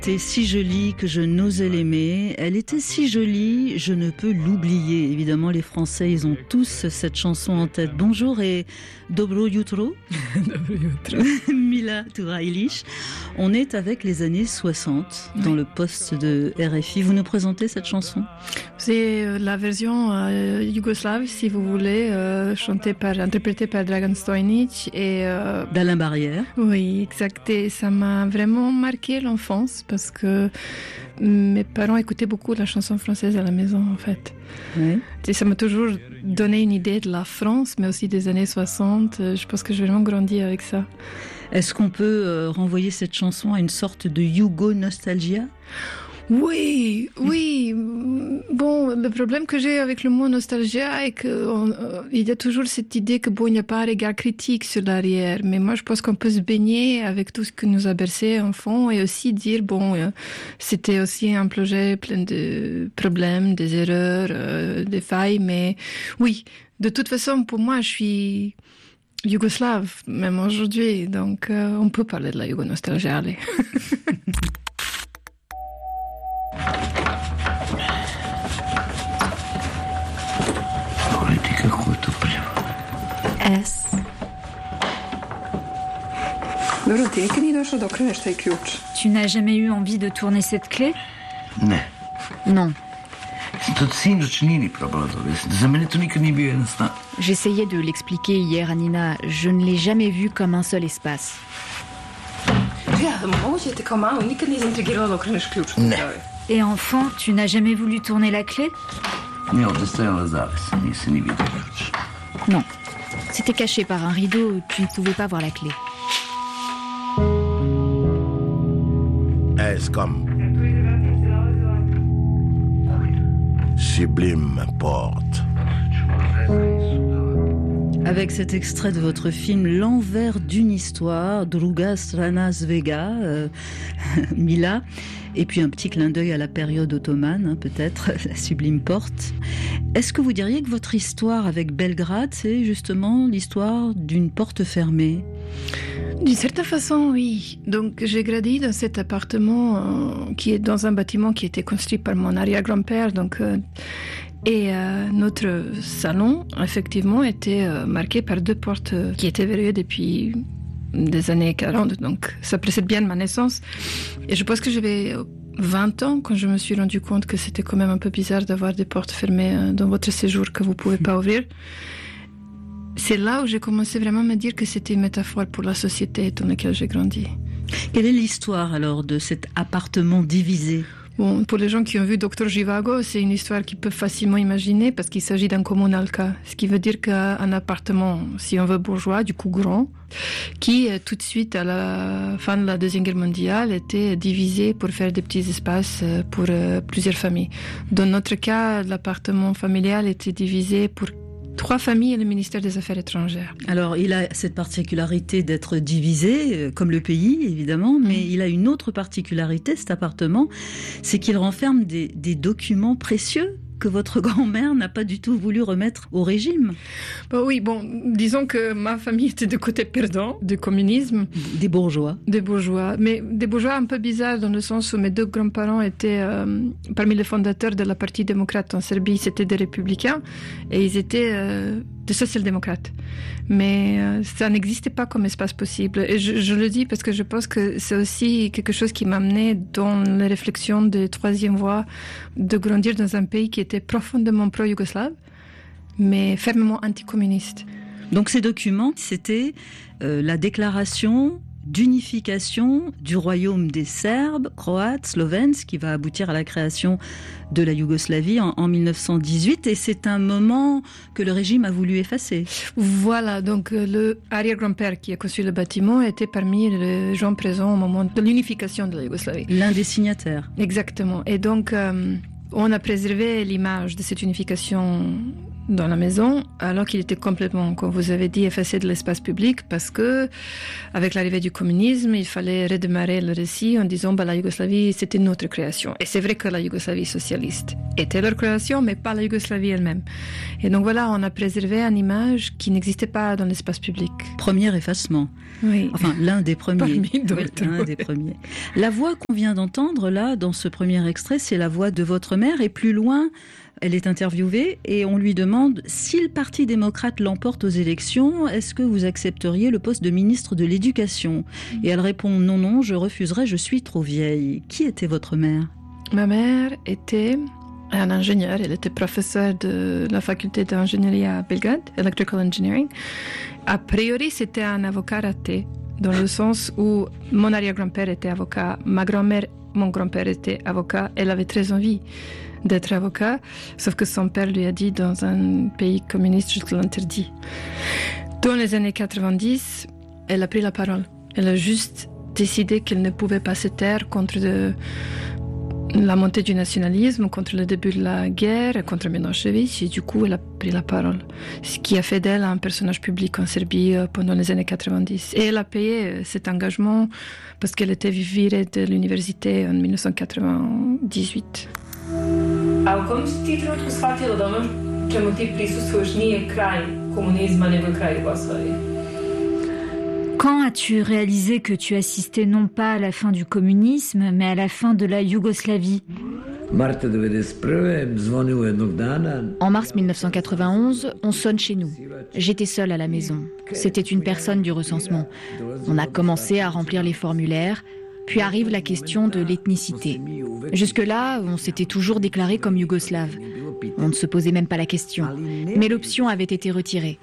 Elle était si jolie que je n'osais l'aimer. Elle était si jolie, je ne peux l'oublier. Évidemment, les Français, ils ont tous cette chanson en tête. Bonjour et dobro jutro. Dobro jutro. Mila Turajlić. On est avec les années 60 dans le poste de RFI. Vous nous présentez cette chanson ? C'est la version yougoslave, si vous voulez, interprétée par Dragan Stojnić et d'Alain Barrière. Oui, exact. Et ça m'a vraiment marqué l'enfance parce que mes parents écoutaient beaucoup la chanson française à la maison, en fait. Oui. Et ça m'a toujours donné une idée de la France, mais aussi des années 60. Je pense que j'ai vraiment grandi avec ça. Est-ce qu'on peut renvoyer cette chanson à une sorte de Yougo-nostalgia ? Oui. Bon, le problème que j'ai avec le mot nostalgia est qu'il y a toujours cette idée que il n'y a pas un regard critique sur l'arrière. Mais moi, je pense qu'on peut se baigner avec tout ce que nous a bercé enfant et aussi dire, c'était aussi un projet plein de problèmes, des erreurs, des failles. Mais oui, de toute façon, pour moi, je suis yougoslave, même aujourd'hui. Donc, on peut parler de la yougo-nostalgia, allez. S. Tu n'as jamais eu envie de tourner cette clé ? Non. J'essayais de l'expliquer hier à Nina. Je ne l'ai jamais vu comme un seul espace. Et enfant, tu n'as jamais voulu tourner la clé ? Non. C'était caché par un rideau, tu ne pouvais pas voir la clé. Es comme sublime porte. Avec cet extrait de votre film L'envers d'une histoire, Druga strana svega, Mila, et puis un petit clin d'œil à la période ottomane, peut-être, la sublime porte. Est-ce que vous diriez que votre histoire avec Belgrade, c'est justement l'histoire d'une porte fermée ? D'une certaine façon, oui. Donc, j'ai grandi dans cet appartement qui est dans un bâtiment qui a été construit par mon arrière-grand-père. Notre salon, effectivement, était marqué par 2 portes qui étaient verrouillées depuis des années 40. Donc, ça précède bien ma naissance. Et je pense que j'avais 20 ans quand je me suis rendu compte que c'était quand même un peu bizarre d'avoir des portes fermées dans votre séjour que vous ne pouvez pas ouvrir. C'est là où j'ai commencé vraiment à me dire que c'était une métaphore pour la société dans laquelle j'ai grandi. Quelle est l'histoire alors de cet appartement divisé ? Bon, pour les gens qui ont vu Dr Zhivago, c'est une histoire qu'ils peuvent facilement imaginer parce qu'il s'agit d'un communalka, ce qui veut dire qu'un appartement, si on veut bourgeois, du coup grand, qui tout de suite à la fin de la Deuxième Guerre mondiale était divisé pour faire des petits espaces pour plusieurs familles. Dans notre cas, l'appartement familial était divisé pour 3 familles et le ministère des Affaires étrangères. Alors, il a cette particularité d'être divisé, comme le pays, évidemment, mais il a une autre particularité, cet appartement, c'est qu'il renferme des documents précieux que votre grand-mère n'a pas du tout voulu remettre au régime. Disons que ma famille était de côté perdant du communisme. Des bourgeois. Mais des bourgeois un peu bizarres dans le sens où mes 2 grands-parents étaient parmi les fondateurs de la Parti démocrate en Serbie. C'était des républicains et ils étaient des social-démocrates. Mais ça n'existait pas comme espace possible. Et je le dis parce que je pense que c'est aussi quelque chose qui m'a amené dans les réflexions de troisième voie de grandir dans un pays qui était profondément pro-yougoslave, mais fermement anticommuniste. Donc ces documents, c'était la déclaration d'unification du royaume des Serbes, Croates, Slovènes, qui va aboutir à la création de la Yougoslavie en 1918, et c'est un moment que le régime a voulu effacer. Voilà, donc le arrière-grand-père qui a construit le bâtiment était parmi les gens présents au moment de l'unification de la Yougoslavie. L'un des signataires. Exactement, et donc on a préservé l'image de cette unification dans la maison, alors qu'il était complètement, comme vous avez dit, effacé de l'espace public, parce que, avec l'arrivée du communisme, il fallait redémarrer le récit en disant, la Yougoslavie, c'était notre création. Et c'est vrai que la Yougoslavie socialiste était leur création, mais pas la Yougoslavie elle-même. Et donc voilà, on a préservé une image qui n'existait pas dans l'espace public. Premier effacement. Oui. Enfin, l'un des premiers. Parmi d'autres. L'un des premiers. La voix qu'on vient d'entendre, là, dans ce premier extrait, c'est la voix de votre mère, et plus loin, elle est interviewée et on lui demande si le Parti démocrate l'emporte aux élections, est-ce que vous accepteriez le poste de ministre de l'Éducation ? Et elle répond non, je refuserai, je suis trop vieille. Qui était votre mère ? Ma mère était un ingénieur, elle était professeure de la faculté d'ingénierie à Belgrade, Electrical Engineering. A priori, c'était un avocat raté, dans le sens où mon arrière-grand-père était avocat, ma grand-mère, mon grand-père était avocat, elle avait très envie d'être avocat, sauf que son père lui a dit dans un pays communiste, je te l'interdis. Dans les années 90, elle a pris la parole. Elle a juste décidé qu'elle ne pouvait pas se taire contre la montée du nationalisme, contre le début de la guerre, contre Milošević, et du coup, elle a pris la parole. Ce qui a fait d'elle un personnage public en Serbie pendant les années 90. Et elle a payé cet engagement parce qu'elle était virée de l'université en 1998. A u kom si ti trenutku shvatila da ono čemu ti prisustvuješ nije kraj komunizma, nego kraj Jugoslavije? Quand as-tu réalisé que tu assistais non pas à la fin du communisme, mais à la fin de la Yougoslavie ? En mars 1991, on sonne chez nous. J'étais seule à la maison. C'était une personne du recensement. On a commencé à remplir les formulaires, puis arrive la question de l'ethnicité. Jusque-là, on s'était toujours déclaré comme yougoslave. On ne se posait même pas la question. Mais l'option avait été retirée.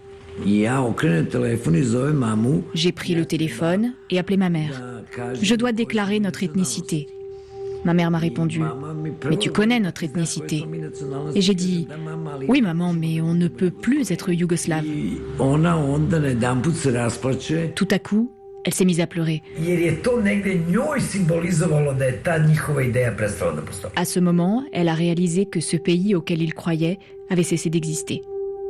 J'ai pris le téléphone et appelé ma mère. Je dois déclarer notre ethnicité. Ma mère m'a répondu, « Mais tu connais notre ethnicité ?» Et j'ai dit, « Oui maman, mais on ne peut plus être yougoslave. » Tout à coup, elle s'est mise à pleurer. À ce moment, elle a réalisé que ce pays auquel il croyait avait cessé d'exister.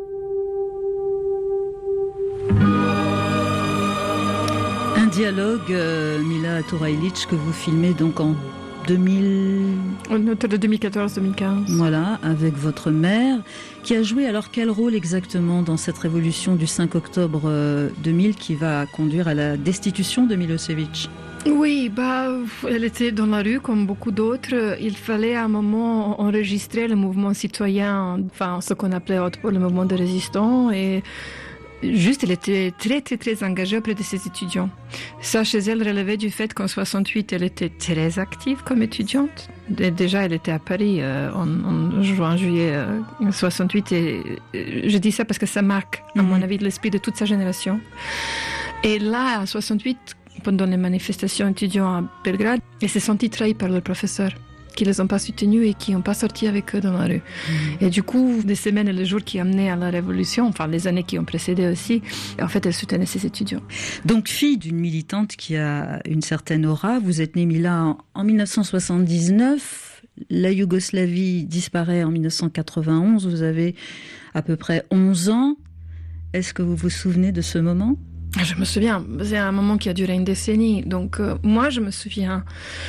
Un dialogue, Mila Turajlić, que vous filmez donc en 2000... Autour de 2014-2015. Voilà, avec votre mère, qui a joué alors quel rôle exactement dans cette révolution du 5 octobre 2000 qui va conduire à la destitution de Milošević ? Oui, elle était dans la rue comme beaucoup d'autres. Il fallait à un moment enregistrer le mouvement citoyen, enfin ce qu'on appelait le mouvement de résistants, et juste, elle était très, très, très engagée auprès de ses étudiants. Ça, chez elle, relevait du fait qu'en 68, elle était très active comme étudiante. Déjà, elle était à Paris en juin-juillet 68. Et je dis ça parce que ça marque, à mon avis, l'esprit de toute sa génération. Et là, en 68, pendant les manifestations étudiantes à Belgrade, elle s'est sentie trahie par le professeur, qui les ont pas soutenus et qui n'ont pas sorti avec eux dans la rue. Et du coup, les semaines et les jours qui amenaient à la révolution, enfin les années qui ont précédé aussi, en fait, elle soutenait ses étudiants. Donc, fille d'une militante qui a une certaine aura, vous êtes née, Mila, en 1979, la Yougoslavie disparaît en 1991, vous avez à peu près 11 ans. Est-ce que vous vous souvenez de ce moment ? Je me souviens, c'est un moment qui a duré une décennie. Donc, moi, je me souviens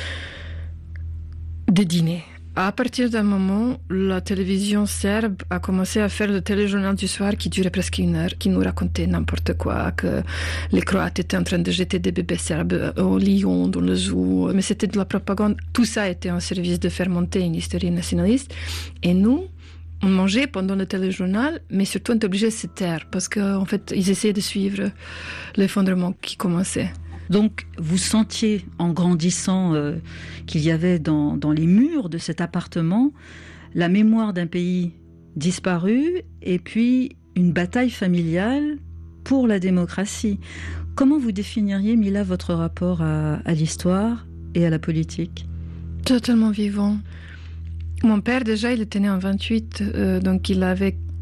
des dîners. À partir d'un moment, la télévision serbe a commencé à faire le téléjournal du soir qui durait presque 1 heure, qui nous racontait n'importe quoi, que les Croates étaient en train de jeter des bébés serbes au lion, dans le zoo. Mais c'était de la propagande. Tout ça était en service de faire monter une hystérie nationaliste. Et nous, on mangeait pendant le téléjournal, mais surtout on était obligés de se taire parce qu'en fait, ils essayaient de suivre l'effondrement qui commençait. Donc, vous sentiez, en grandissant, qu'il y avait dans les murs de cet appartement la mémoire d'un pays disparu et puis une bataille familiale pour la démocratie. Comment vous définiriez, Mila, votre rapport à l'histoire et à la politique ? Totalement vivant. Mon père, déjà, il était né en 28, donc il avait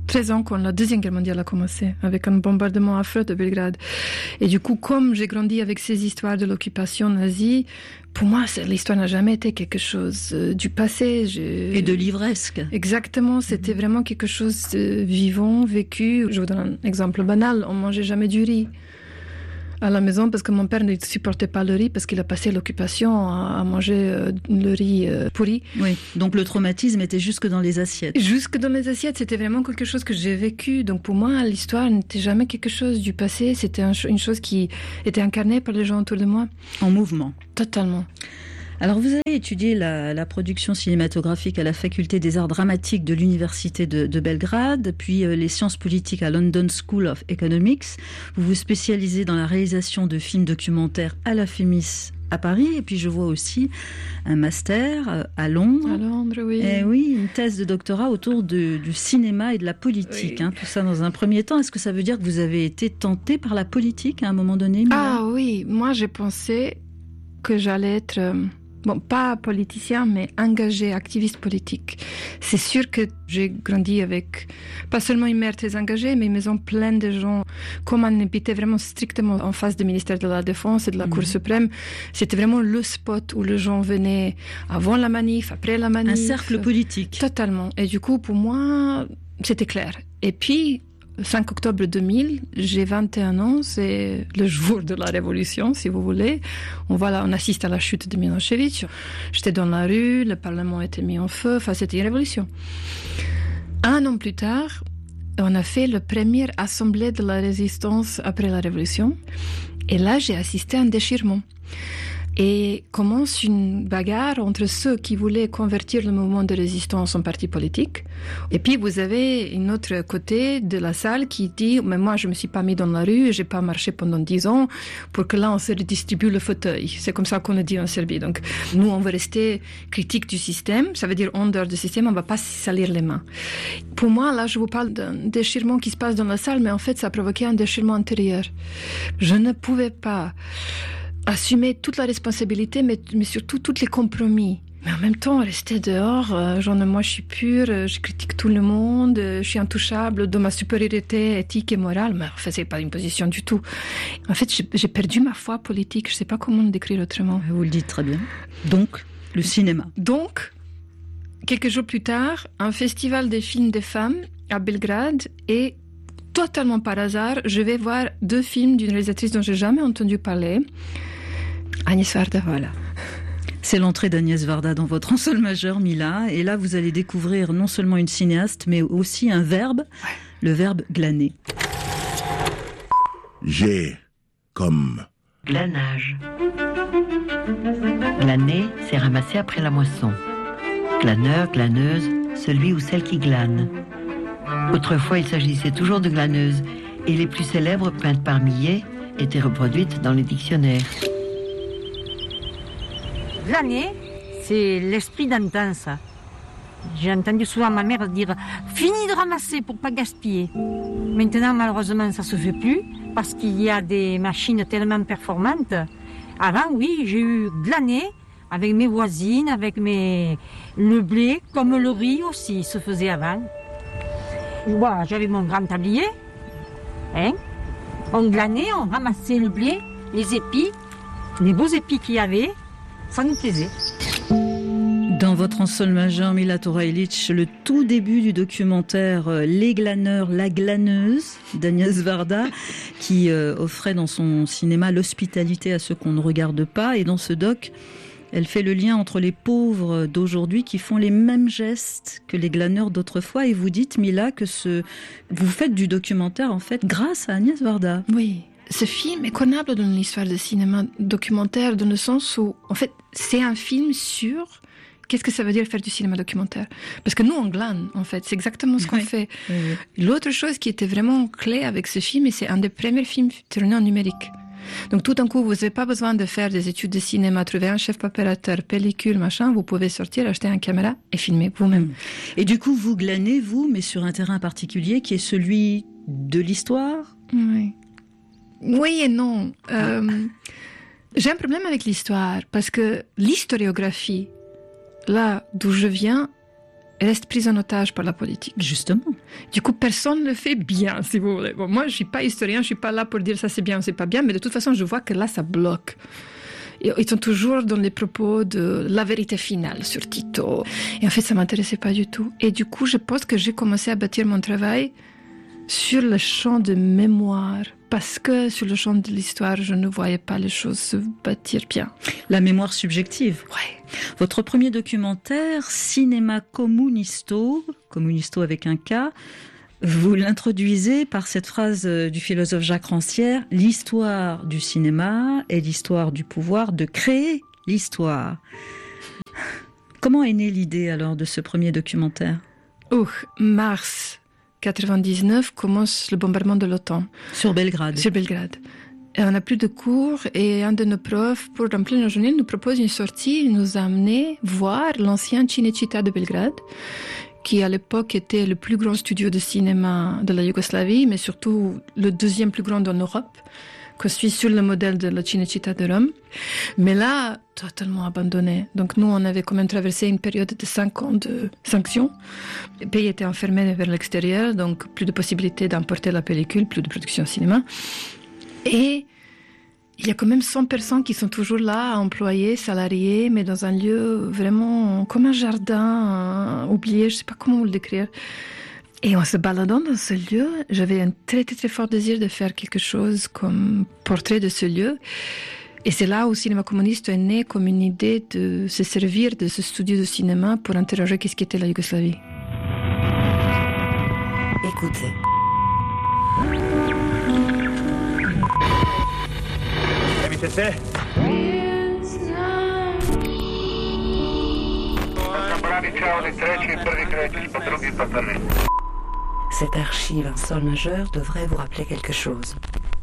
13 ans quand la Deuxième Guerre mondiale a commencé, avec un bombardement affreux de Belgrade. Et du coup, comme j'ai grandi avec ces histoires de l'occupation nazie, pour moi, l'histoire n'a jamais été quelque chose du passé. Et de livresque. Exactement, c'était vraiment quelque chose de vivant, vécu. Je vous donne un exemple banal, on mangeait jamais du riz à la maison parce que mon père ne supportait pas le riz parce qu'il a passé l'occupation à manger le riz pourri. Oui, donc le traumatisme était jusque dans les assiettes. Jusque dans les assiettes, c'était vraiment quelque chose que j'ai vécu. Donc pour moi, l'histoire n'était jamais quelque chose du passé, c'était une chose qui était incarnée par les gens autour de moi. En mouvement. Totalement. Alors vous avez étudié la production cinématographique à la faculté des arts dramatiques de l'université de Belgrade, puis les sciences politiques à London School of Economics. Vous vous spécialisez dans la réalisation de films documentaires à la FEMIS à Paris, et puis je vois aussi un master à Londres. À Londres, oui. Et oui, une thèse de doctorat autour du cinéma et de la politique. Oui. Tout ça dans un premier temps. Est-ce que ça veut dire que vous avez été tentée par la politique à un moment donné, Mila ? Ah oui, moi j'ai pensé que j'allais être... pas politicien, mais engagé, activiste politique. C'est sûr que j'ai grandi avec pas seulement une mère très engagée, mais une maison pleine de gens. Comme on habitait vraiment strictement en face du ministère de la Défense et de la Cour suprême, c'était vraiment le spot où les gens venaient avant la manif, après la manif. Un cercle politique. Totalement. Et du coup, pour moi, c'était clair. Et puis, 5 octobre 2000, j'ai 21 ans, c'est le jour de la révolution, si vous voulez. On assiste à la chute de Milošević. J'étais dans la rue, le Parlement était mis en feu, enfin c'était une révolution. 1 an plus tard, on a fait la première assemblée de la résistance après la révolution. Et là, j'ai assisté à un déchirement. Et commence une bagarre entre ceux qui voulaient convertir le mouvement de résistance en parti politique. Et puis, vous avez un autre côté de la salle qui dit « Mais moi, je me suis pas mis dans la rue, j'ai pas marché pendant 10 ans pour que là, on se redistribue le fauteuil. » C'est comme ça qu'on le dit en Serbie. Donc, nous, on veut rester critique du système. Ça veut dire, en dehors du système, on va pas se salir les mains. Pour moi, là, je vous parle d'un déchirement qui se passe dans la salle, mais en fait, ça a provoqué un déchirement intérieur. Je ne pouvais pas assumer toute la responsabilité, mais surtout tous les compromis. Mais en même temps, rester dehors, moi je suis pure, je critique tout le monde, je suis intouchable dans ma supériorité éthique et morale, mais en fait, c'est pas une position du tout. En fait, j'ai perdu ma foi politique, je sais pas comment le décrire autrement. Vous le dites très bien. Donc, le cinéma. Donc, quelques jours plus tard, un festival des films des femmes à Belgrade et totalement par hasard, je vais voir 2 films d'une réalisatrice dont j'ai jamais entendu parler. Agnès Varda, voilà. C'est l'entrée d'Agnès Varda dans votre En sol majeur, Mila. Et là, vous allez découvrir non seulement une cinéaste, mais aussi un verbe, le verbe glaner. J'ai comme... Glanage. Glaner, c'est ramasser après la moisson. Glaneur, glaneuse, celui ou celle qui glane. Autrefois, il s'agissait toujours de glaneuses, et les plus célèbres, peintes par milliers, étaient reproduites dans les dictionnaires. Glaner, c'est l'esprit d'antan, ça. J'ai entendu souvent ma mère dire « Fini de ramasser pour pas gaspiller ». Maintenant, malheureusement, ça se fait plus parce qu'il y a des machines tellement performantes. Avant, oui, j'ai eu glaner avec mes voisines, avec le blé, comme le riz aussi se faisait avant. Voilà, j'avais mon grand tablier. Hein? On glanait, on ramassait le blé, les épis, les beaux épis qu'il y avait. Ça nous plaisait. Dans votre En sol majeur, Mila Turajlić, le tout début du documentaire Les glaneurs, la glaneuse d'Agnès Varda, qui offrait dans son cinéma l'hospitalité à ceux qu'on ne regarde pas. Et dans ce doc, elle fait le lien entre les pauvres d'aujourd'hui qui font les mêmes gestes que les glaneurs d'autrefois. Et vous dites, Mila, que vous faites du documentaire, en fait, grâce à Agnès Varda. Oui. Ce film est connu dans l'histoire du cinéma documentaire dans le sens où, en fait, c'est un film sur qu'est-ce que ça veut dire faire du cinéma documentaire. Parce que nous, on glane, en fait. C'est exactement ce qu'on fait. Oui. L'autre chose qui était vraiment clé avec ce film, et c'est un des premiers films tournés en numérique. Donc tout d'un coup, vous n'avez pas besoin de faire des études de cinéma, trouver un chef opérateur, pellicule, machin. Vous pouvez sortir, acheter une caméra et filmer vous-même. Et du coup, vous glanez, vous, mais sur un terrain particulier qui est celui de l'histoire. Oui. Oui et non. J'ai un problème avec l'histoire parce que l'historiographie, là d'où je viens, reste prise en otage par la politique. Justement. Du coup, personne ne le fait bien, si vous voulez. Bon, moi, je suis pas historien, je suis pas là pour dire ça c'est bien ou c'est pas bien, mais de toute façon, je vois que là, ça bloque. Ils sont toujours dans les propos de la vérité finale sur Tito. Et en fait, ça m'intéressait pas du tout. Et du coup, je pense que j'ai commencé à bâtir mon travail sur le champ de mémoire. Parce que sur le champ de l'histoire, je ne voyais pas les choses se bâtir bien. La mémoire subjective. Ouais. Votre premier documentaire, Cinema Comunisto, Comunisto avec un K, vous l'introduisez par cette phrase du philosophe Jacques Rancière, « L'histoire du cinéma est l'histoire du pouvoir de créer l'histoire ». Comment est née l'idée alors de ce premier documentaire ? Mars 99 commence le bombardement de l'OTAN. Sur Belgrade. Sur Belgrade. Et on n'a plus de cours et un de nos profs, pour remplir nos journées, nous propose une sortie. Il nous a amené voir l'ancien Cinecittà de Belgrade, qui à l'époque était le plus grand studio de cinéma de la Yougoslavie, mais surtout le deuxième plus grand en Europe, construit sur le modèle de la Cinecittà de Rome. Mais là, totalement abandonné. Donc nous, on avait quand même traversé une période de 5 ans de sanctions. Le pays était enfermé vers l'extérieur, donc plus de possibilité d'importer la pellicule, plus de production cinéma. Et il y a quand même 100 personnes qui sont toujours là, employées, salariées, mais dans un lieu vraiment comme un jardin oublié, je ne sais pas comment vous le décrire. Et en se baladant dans ce lieu, j'avais un très, très, très fort désir de faire quelque chose comme portrait de ce lieu. Et c'est là où Cinema Comunisto est né comme une idée de se servir de ce studio de cinéma pour interroger qu'est-ce qu'était la Yougoslavie. Écoutez. Cette archive, un sol majeur, devrait vous rappeler quelque chose.